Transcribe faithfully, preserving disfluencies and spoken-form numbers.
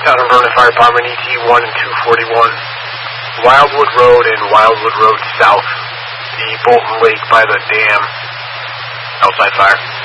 Town of Vernon Fire Department, E T one and two forty-one. Wildwood Road and Wildwood Road South. The Bolton Lake by the dam. Outside fire.